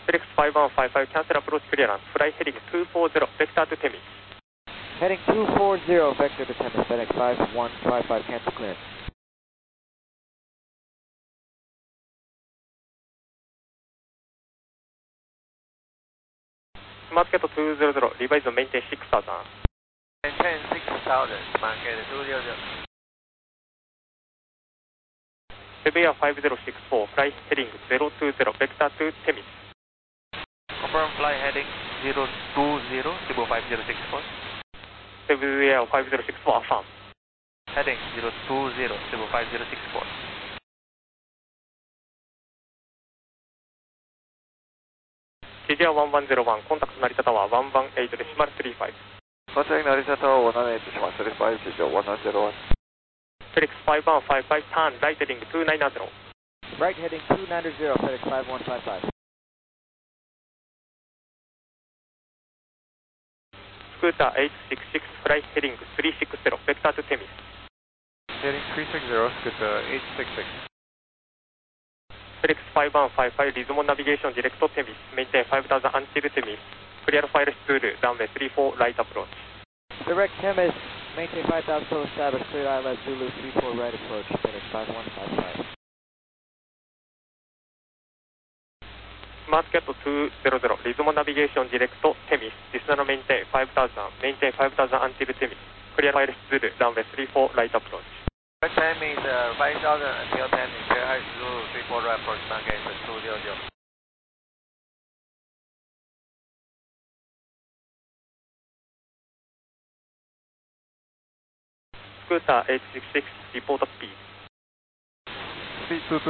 Felix 5155, cancel approach clearance, fly heading 240, vector to Temis. Heading 240, vector to Temis, FedEx 5155, cancel clearance. Market 200, revise on maintain 6000. Maintain 6000, market 200. Severe 5064, fly heading 020, vector to Temis. Confirm fly heading 020, Cebu 5064. Severe 5064, affirm. Heading 020, Cebu 5064. KGR 1101, contact Narita Tower 118 decimal 35. Contact Narita Tower 118 decimal 35, KGR 1101. Felix 5155, turn right heading 290. Right heading 290, FedEx 5155. Scooter 866, fly heading 360, vector to Temis. Heading 360, Scooter 866. Felix 5155, Lismon navigation direct to Temis, maintain 5000 until Temis. Clear file stool, runway 34, right approach. Direct Temis, maintain 5000 total establish, clear ILS Zulu 34, right approach, FedEx 5155. Market 200, Lismon navigation direct to Temis, Disney maintain 5000 until Temis. Clear file stool, runway 34, right approach. Direct time is 5000 until Temis, clear high Zulu 34, right approach, market 200. Scooter 866, report speed. Speed 22.